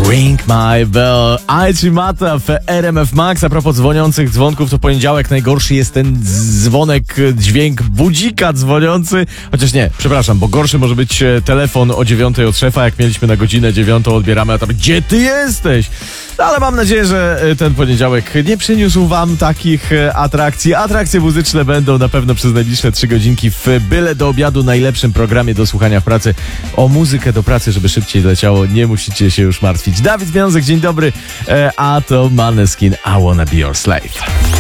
Ring My Bell, Aichi Mata w RMF Max. A propos dzwoniących dzwonków, to poniedziałek najgorszy jest ten dzwonek, dźwięk budzika dzwoniący. Chociaż nie, przepraszam, bo gorszy może być telefon o 9 od szefa, jak mieliśmy na godzinę 9, odbieramy, a tam gdzie ty jesteś? No, ale mam nadzieję, że ten poniedziałek nie przyniósł wam takich atrakcji. Atrakcje muzyczne będą na pewno przez najbliższe 3 godzinki w Byle do obiadu, najlepszym programie do słuchania w pracy. O muzykę do pracy, żeby szybciej leciało, nie musicie się już martwić. Dawid Wiązek, dzień dobry, a to Maneskin, I Wanna Be Your Slave.